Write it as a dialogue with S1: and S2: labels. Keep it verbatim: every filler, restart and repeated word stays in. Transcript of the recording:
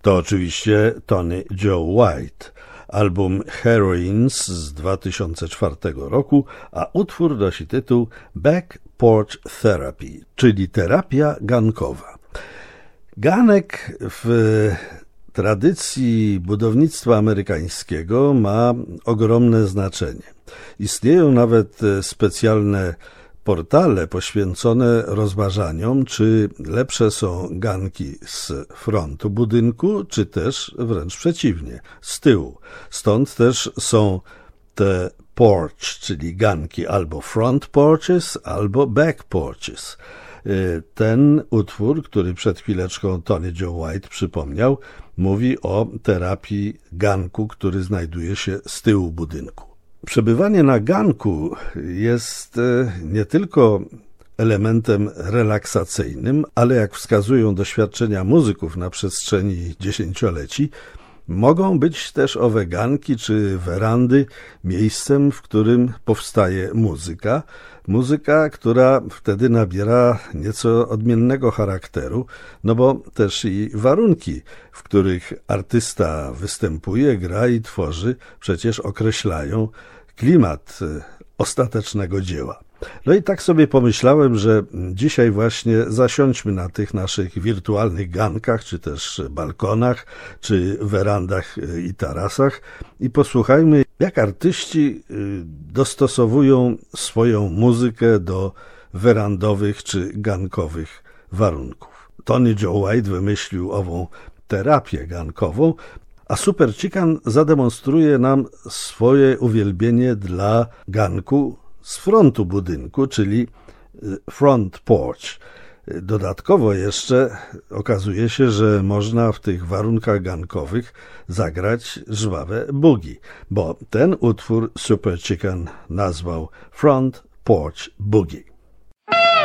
S1: To oczywiście Tony Joe White, album Heroines z dwa tysiące czwartego roku, a utwór nosi tytuł Back Porch Therapy, czyli terapia gankowa. Ganek w tradycji budownictwa amerykańskiego ma ogromne znaczenie. Istnieją nawet specjalne portale poświęcone rozważaniom, czy lepsze są ganki z frontu budynku, czy też wręcz przeciwnie, z tyłu. Stąd też są te porch, czyli ganki albo front porches, albo back porches. Ten utwór, który przed chwileczką Tony Joe White przypomniał, mówi o terapii ganku, który znajduje się z tyłu budynku. Przebywanie na ganku jest nie tylko elementem relaksacyjnym, ale jak wskazują doświadczenia muzyków na przestrzeni dziesięcioleci, mogą być też owe ganki czy werandy miejscem, w którym powstaje muzyka. Muzyka, która wtedy nabiera nieco odmiennego charakteru, no bo też i warunki, w których artysta występuje, gra i tworzy, przecież określają klimat ostatecznego dzieła. No i tak sobie pomyślałem, że dzisiaj właśnie zasiądźmy na tych naszych wirtualnych gankach, czy też balkonach, czy werandach i tarasach i posłuchajmy, jak artyści dostosowują swoją muzykę do werandowych czy gankowych warunków. Tony Joe White wymyślił ową terapię gankową, a Super Chicken zademonstruje nam swoje uwielbienie dla ganku z frontu budynku, czyli front porch. Dodatkowo jeszcze okazuje się, że można w tych warunkach gankowych zagrać żwawe boogie, bo ten utwór Super Chicken nazwał Front Porch Boogie.